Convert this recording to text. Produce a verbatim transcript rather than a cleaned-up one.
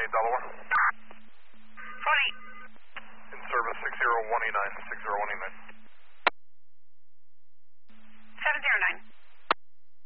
eight, Delaware. forty. In service six zero one eight nine, six zero one eight nine.